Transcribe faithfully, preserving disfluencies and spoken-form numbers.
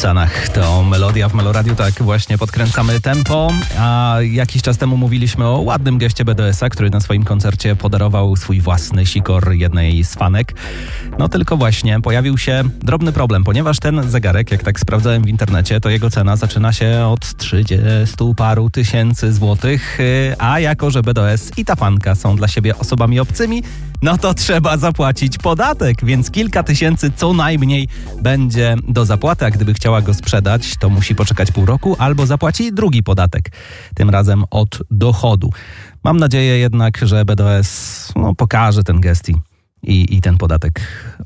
Stanach. To melodia w Meloradiu, tak właśnie podkręcamy tempo, a jakiś czas temu mówiliśmy o ładnym geście B D S a, który na swoim koncercie podarował swój własny sikor jednej z fanek. No tylko właśnie pojawił się drobny problem, ponieważ ten zegarek, jak tak sprawdzałem w internecie, to jego cena zaczyna się od trzydziestu paru tysięcy złotych, a jako że B D S i ta fanka są dla siebie osobami obcymi, no to trzeba zapłacić podatek, więc kilka tysięcy co najmniej będzie do zapłaty, a gdyby chciała go sprzedać, to musi poczekać pół roku albo zapłaci drugi podatek, tym razem od dochodu. Mam nadzieję jednak, że B D S no, pokaże ten gest i, i ten podatek